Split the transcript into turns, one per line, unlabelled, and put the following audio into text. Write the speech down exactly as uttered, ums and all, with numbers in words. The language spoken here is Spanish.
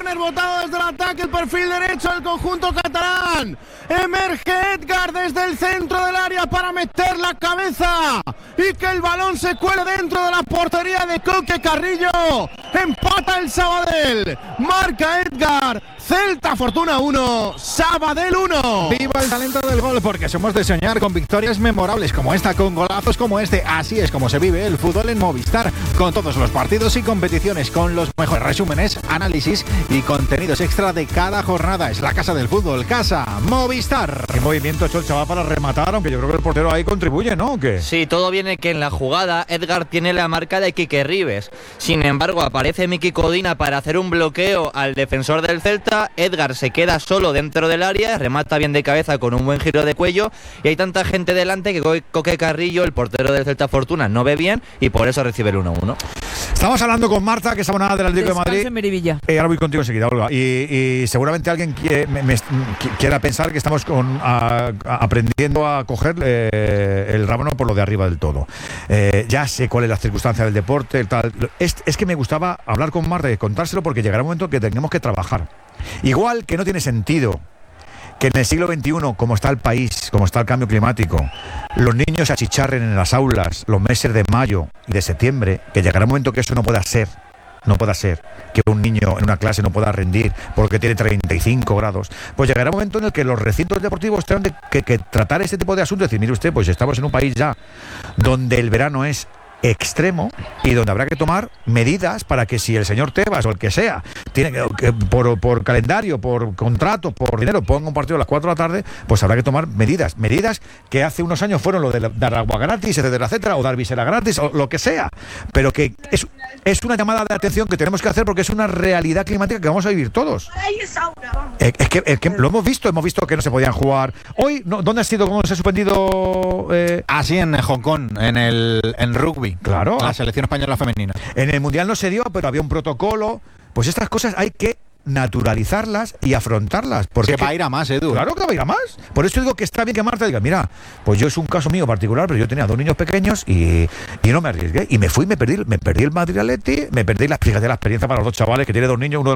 córner botado desde el ataque, el perfil derecho del conjunto catalán. Emerge Edgar desde el centro del área para meter la cabeza y que el balón se cuele dentro de la portería de Coque Carrillo. Empata el Sabadell, marca Edgar. Celta Fortuna uno, Sabadell uno.
Viva el talento del gol, porque somos de soñar con victorias memorables como esta, con golazos como este. Así es como se vive el fútbol en Movistar, con todos los partidos y competiciones, con los mejores resúmenes, análisis y contenidos extra de cada jornada. Es la casa del fútbol, Casa Movistar.
¿Qué movimiento ha hecho el chaval para rematar? Aunque yo creo que el portero ahí contribuye, ¿no? ¿O qué?
Sí, todo viene que en la jugada Edgar tiene la marca de Quique Ribes. Sin embargo, aparece Miki Codina para hacer un bloqueo al defensor del Celta. Edgar se queda solo dentro del área, remata bien de cabeza con un buen giro de cuello y hay tanta gente delante que Coque Carrillo, el portero del Celta Fortuna, no ve bien y por eso recibe el uno uno.
Estamos hablando con Marta, que es abonada del Atlético de Madrid. Eh, ahora voy contigo enseguida, Olga. Y, y seguramente alguien quiere, me, me, quiera pensar que estamos con, a, a, aprendiendo a coger eh, el rábano por lo de arriba del todo. Eh, ya sé cuál es la circunstancia del deporte, tal. Es, es que me gustaba hablar con Marta y contárselo porque llegará un momento que tengamos que trabajar. Igual que no tiene sentido que en el siglo veintiuno, como está el país, como está el cambio climático, los niños se achicharren en las aulas los meses de mayo y de septiembre, que llegará un momento que eso no pueda ser, no pueda ser, que un niño en una clase no pueda rendir porque tiene treinta y cinco grados, pues llegará un momento en el que los recintos deportivos tendrán que, que tratar este tipo de asuntos y decir, mire usted, pues estamos en un país ya donde el verano es extremo y donde habrá que tomar medidas para que si el señor Tebas o el que sea tiene que, que por, por calendario, por contrato, por dinero ponga un partido a las cuatro de la tarde, pues habrá que tomar medidas, medidas que hace unos años fueron lo de dar agua gratis, etcétera, etcétera, o dar visera gratis, o lo que sea, pero que es, es una llamada de atención que tenemos que hacer porque es una realidad climática que vamos a vivir todos. Es, es, que, es que lo hemos visto, hemos visto que no se podían jugar. Hoy, no, ¿dónde ha sido? ¿Cómo se ha suspendido? Eh?
Así en Hong Kong, en el en rugby.
Claro.
La selección española femenina.
En el Mundial no se dio, pero había un protocolo. Pues estas cosas hay que naturalizarlas y afrontarlas. Porque
que va a ir a más, Edu.
Claro que va a ir a más. Por eso digo que está bien que Marta diga, mira, pues yo es un caso mío particular, pero yo tenía dos niños pequeños y, y no me arriesgué. Y me fui, me perdí, me perdí el Madrid Atleti, me perdí la, fíjate, la experiencia para los dos chavales que tienen dos niños, uno